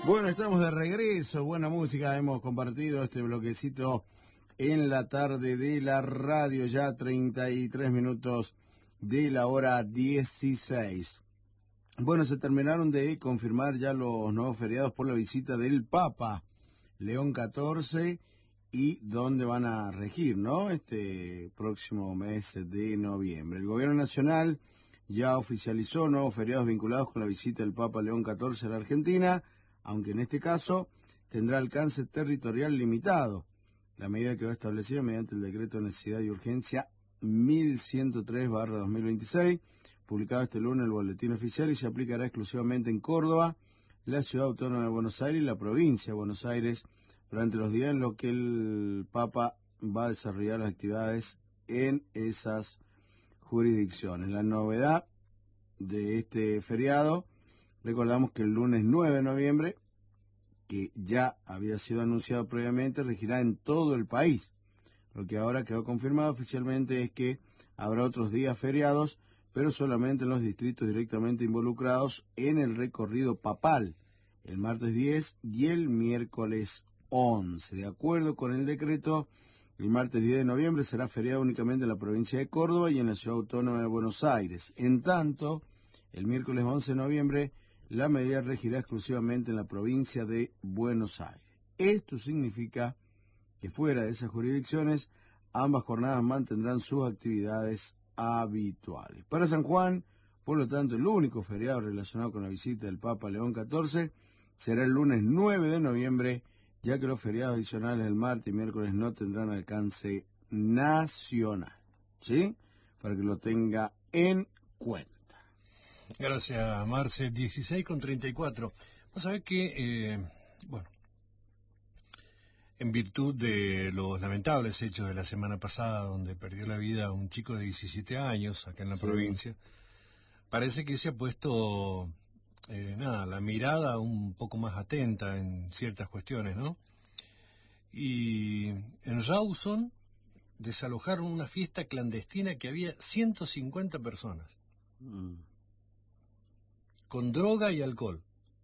Bueno, estamos de regreso, buena música, hemos compartido este bloquecito en la tarde de la radio, ya 33 minutos de la hora 16. Bueno, se terminaron de confirmar ya los nuevos feriados por la visita del Papa León XIV y dónde van a regir, ¿no? Este próximo mes de noviembre. El gobierno nacional ya oficializó nuevos feriados vinculados con la visita del Papa León XIV a la Argentina, aunque en este caso tendrá alcance territorial limitado. La medida quedó establecida mediante el decreto de necesidad y urgencia 1103/2026, publicado este lunes en el Boletín Oficial, y se aplicará exclusivamente en Córdoba, la Ciudad Autónoma de Buenos Aires y la provincia de Buenos Aires durante los días en los que el Papa va a desarrollar las actividades en esas jurisdicciones. La novedad de este feriado, recordamos que el lunes 9 de noviembre, que ya había sido anunciado previamente, regirá en todo el país. Lo que ahora quedó confirmado oficialmente es que habrá otros días feriados, pero solamente en los distritos directamente involucrados en el recorrido papal, el martes 10 y el miércoles 11. De acuerdo con el decreto, el martes 10 de noviembre será feriado únicamente en la provincia de Córdoba y en la Ciudad Autónoma de Buenos Aires. En tanto, el miércoles 11 de noviembre, la medida regirá exclusivamente en la provincia de Buenos Aires. Esto significa que fuera de esas jurisdicciones, ambas jornadas mantendrán sus actividades habituales. Para San Juan, por lo tanto, el único feriado relacionado con la visita del Papa León XIV será el lunes 9 de noviembre, ya que los feriados adicionales del martes y miércoles no tendrán alcance nacional. ¿Sí? Para que lo tenga en cuenta. Gracias, Marce. 16:34. Vos sabés que, bueno, en virtud de los lamentables hechos de la semana pasada, donde perdió la vida un chico de 17 años acá en la provincia, parece que se ha puesto, la mirada un poco más atenta en ciertas cuestiones, ¿no? Y en Rawson desalojaron una fiesta clandestina que había 150 personas. Con droga y alcohol.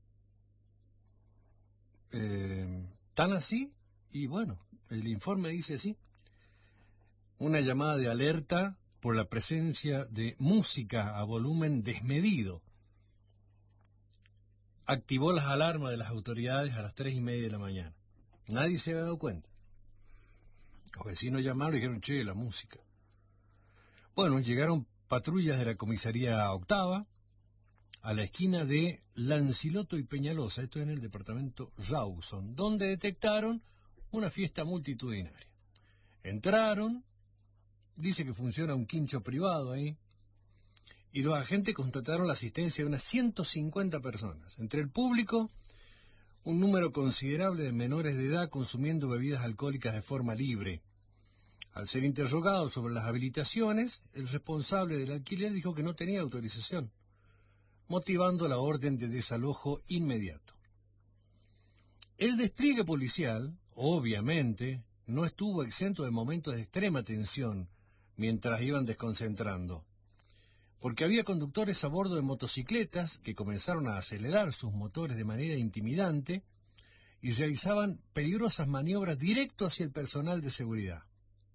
¿Tan así? Y bueno, el informe dice así. Una llamada de alerta por la presencia de música a volumen desmedido. Activó las alarmas de las autoridades a las 3:30 de la mañana. Nadie se había dado cuenta. Los vecinos llamaron y dijeron, che, la música. Bueno, llegaron patrullas de la comisaría octava a la esquina de Lanciloto y Peñalosa, esto es en el departamento Rawson, donde detectaron una fiesta multitudinaria. Entraron, dice que funciona un quincho privado ahí, y los agentes constataron la asistencia de unas 150 personas. Entre el público, un número considerable de menores de edad consumiendo bebidas alcohólicas de forma libre. Al ser interrogado sobre las habilitaciones, el responsable del alquiler dijo que no tenía autorización, motivando la orden de desalojo inmediato. El despliegue policial, obviamente, no estuvo exento de momentos de extrema tensión mientras iban desconcentrando, porque había conductores a bordo de motocicletas que comenzaron a acelerar sus motores de manera intimidante y realizaban peligrosas maniobras directo hacia el personal de seguridad.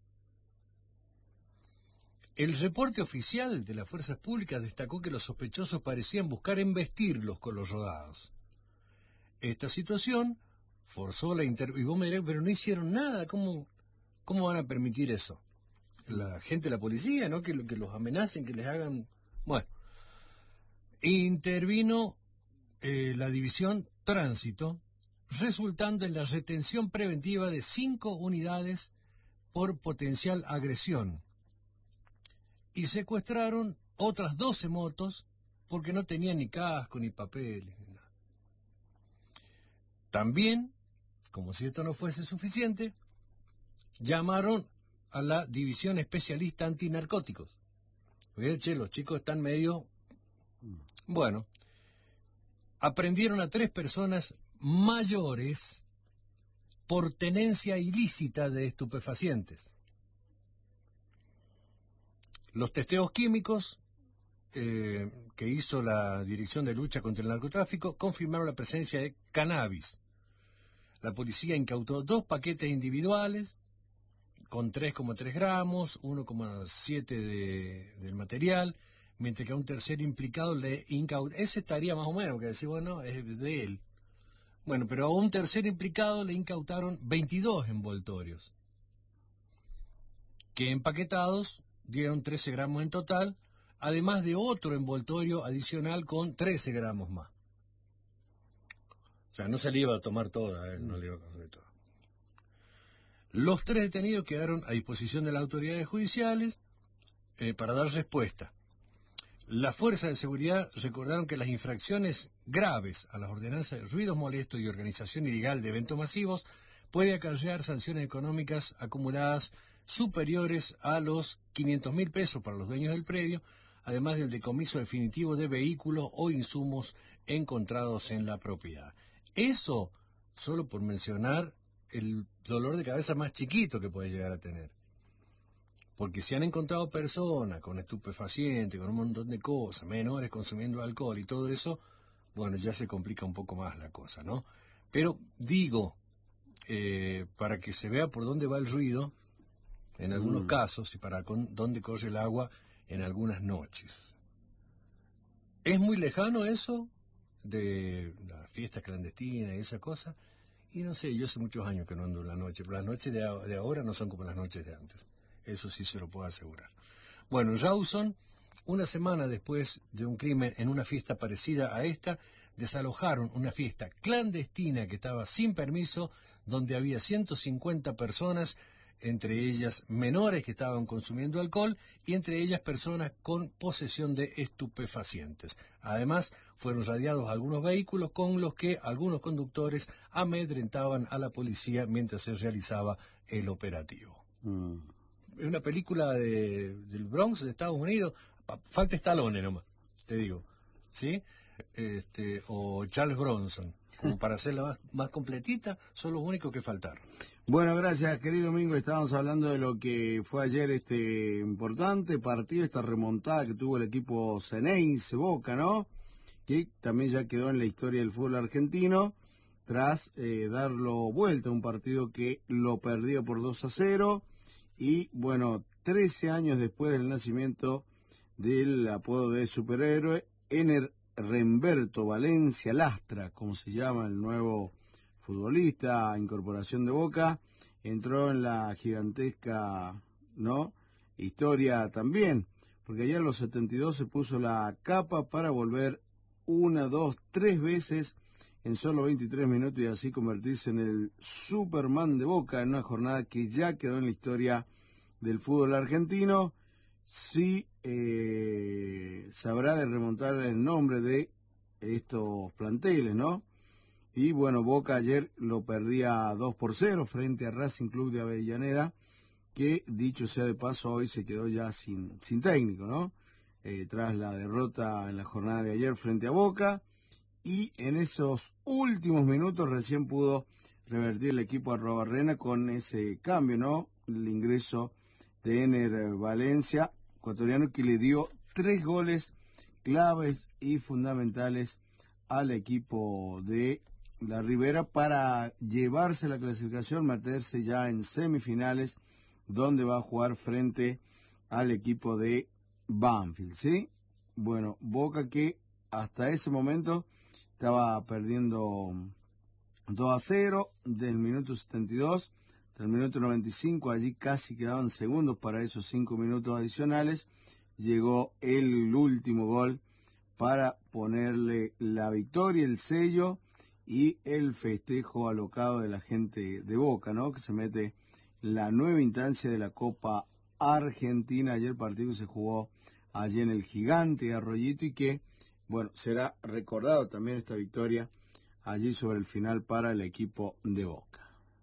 El reporte oficial de las fuerzas públicas destacó que los sospechosos parecían buscar embestirlos con los rodados. Esta situación forzó la intervención. Y vos me dirás, pero no hicieron nada, ¿cómo van a permitir eso? La gente de la policía, ¿no? Que los amenacen, que les hagan... Bueno, intervino la división Tránsito, resultando en la retención preventiva de 5 unidades por potencial agresión. Y secuestraron otras 12 motos porque no tenían ni casco, ni papeles, ni nada. También, como si esto no fuese suficiente, llamaron a la división especialista antinarcóticos. Porque, los chicos están medio... Bueno, aprendieron a 3 personas mayores por tenencia ilícita de estupefacientes. Los testeos químicos que hizo la Dirección de Lucha contra el Narcotráfico confirmaron la presencia de cannabis. La policía incautó 2 paquetes individuales con 3,3 gramos, 1,7 del material, mientras que a un tercer implicado le incautó, ese estaría más o menos, que decir, bueno, es de él. Bueno, pero a un tercer implicado le incautaron 22 envoltorios, que empaquetados dieron 13 gramos en total, además de otro envoltorio adicional con 13 gramos más. O sea, no se le iba a tomar toda, no le iba a comer toda. Los 3 detenidos quedaron a disposición de las autoridades judiciales para dar respuesta. Las fuerzas de seguridad recordaron que las infracciones graves a las ordenanzas de ruidos molestos y organización ilegal de eventos masivos puede acarrear sanciones económicas acumuladas superiores a los 500.000 pesos para los dueños del predio, además del decomiso definitivo de vehículos o insumos encontrados en la propiedad. Eso solo por mencionar el dolor de cabeza más chiquito que puede llegar a tener. Porque si han encontrado personas con estupefacientes, con un montón de cosas, menores consumiendo alcohol y todo eso, bueno, ya se complica un poco más la cosa, ¿no? Pero digo, para que se vea por dónde va el ruido, en algunos casos, y para dónde corre el agua en algunas noches. ¿Es muy lejano eso de las fiestas clandestinas y esa cosa? Y no sé, yo hace muchos años que no ando en la noche, pero las noches de ahora no son como las noches de antes. Eso sí se lo puedo asegurar. Bueno, en Rawson, una semana después de un crimen en una fiesta parecida a esta, desalojaron una fiesta clandestina que estaba sin permiso, donde había 150 personas, entre ellas menores que estaban consumiendo alcohol y entre ellas personas con posesión de estupefacientes. Además, fueron radiados algunos vehículos con los que algunos conductores amedrentaban a la policía mientras se realizaba el operativo. Es una película del Bronx, de Estados Unidos. Falta Stallone nomás, te digo, ¿sí? O Charles Bronson, como para hacerla más completita, son los únicos que faltaron. Bueno, gracias, querido Domingo. Estábamos hablando de lo que fue ayer este importante partido, esta remontada que tuvo el equipo Ceneice Boca, ¿no? Que también ya quedó en la historia del fútbol argentino, tras darlo vuelta, un partido que lo perdió por 2-0. Y bueno, 13 años después del nacimiento del apodo de superhéroe, Ener Remberto Valencia Lastra, como se llama el nuevo futbolista, incorporación de Boca, entró en la gigantesca, ¿no?, historia también, porque ayer a los 72 se puso la capa para volver 1, 2, 3 veces en solo 23 minutos y así convertirse en el Superman de Boca en una jornada que ya quedó en la historia del fútbol argentino. Sí, sabrá de remontar el nombre de estos planteles, ¿no? Y bueno, Boca ayer lo perdía 2-0 frente a Racing Club de Avellaneda, que dicho sea de paso hoy se quedó ya sin técnico, ¿no? Tras la derrota en la jornada de ayer frente a Boca. Y en esos últimos minutos recién pudo revertir el equipo Arrobarrena con ese cambio, ¿no? El ingreso de Ener Valencia, ecuatoriano, que le dio 3 goles claves y fundamentales al equipo de la Ribera para llevarse la clasificación, meterse ya en semifinales, donde va a jugar frente al equipo de Banfield, ¿sí? Bueno, Boca que hasta ese momento estaba perdiendo 2-0 del minuto 72 hasta el minuto 95, allí casi quedaban segundos para esos 5 minutos adicionales. Llegó el último gol para ponerle la victoria, el sello y el festejo alocado de la gente de Boca, ¿no? Que se mete la nueva instancia de la Copa Argentina. Ayer el partido se jugó allí en el Gigante Arroyito y que, bueno, será recordado también esta victoria allí sobre el final para el equipo de Boca.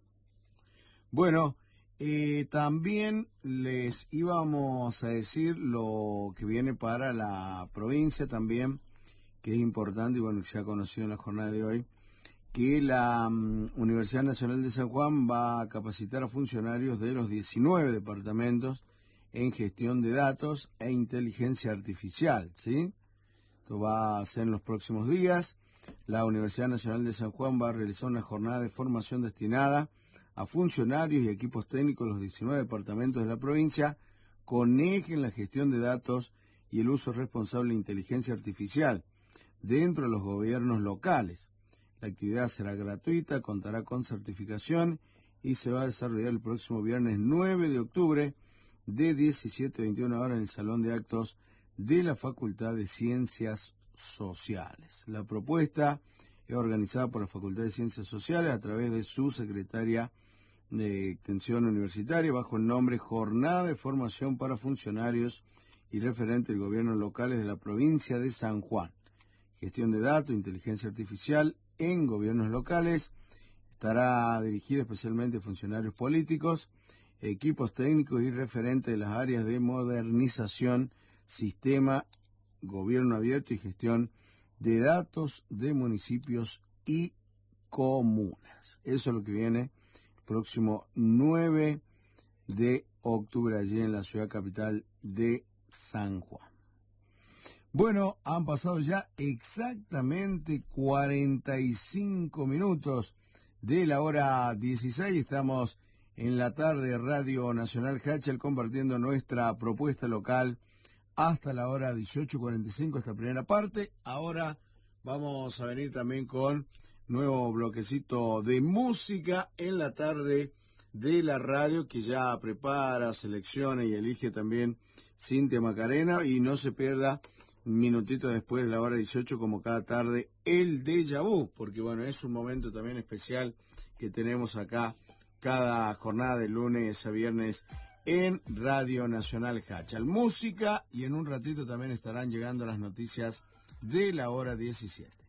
Bueno, también les íbamos a decir lo que viene para la provincia también, que es importante y bueno, que se ha conocido en la jornada de hoy, que la Universidad Nacional de San Juan va a capacitar a funcionarios de los 19 departamentos en gestión de datos e inteligencia artificial, ¿sí? Esto va a ser en los próximos días. La Universidad Nacional de San Juan va a realizar una jornada de formación destinada a funcionarios y equipos técnicos de los 19 departamentos de la provincia con eje en la gestión de datos y el uso responsable de inteligencia artificial dentro de los gobiernos locales. La actividad será gratuita, contará con certificación y se va a desarrollar el próximo viernes 9 de octubre de 17 a 21 horas en el Salón de Actos de la Facultad de Ciencias Sociales. La propuesta es organizada por la Facultad de Ciencias Sociales a través de su secretaria de Extensión Universitaria bajo el nombre Jornada de Formación para Funcionarios y Referentes de Gobiernos Locales de la Provincia de San Juan. Gestión de datos, inteligencia artificial en gobiernos locales. Estará dirigida especialmente a funcionarios políticos, equipos técnicos y referentes de las áreas de modernización, sistema, gobierno abierto y gestión de datos de municipios y comunas. Eso es lo que viene el próximo 9 de octubre allí en la ciudad capital de San Juan. Bueno, han pasado ya exactamente 45 minutos de la hora 16. Estamos en la tarde Radio Nacional Hachal compartiendo nuestra propuesta local hasta la hora 18:45, esta primera parte. Ahora vamos a venir también con nuevo bloquecito de música en la tarde de la radio que ya prepara, selecciona y elige también Cintia Macarena. Y no se pierda un minutito después de la hora 18, como cada tarde, el Déjà Vu, porque bueno, es un momento también especial que tenemos acá cada jornada de lunes a viernes en Radio Nacional Hachal. Música y en un ratito también estarán llegando las noticias de la hora 17.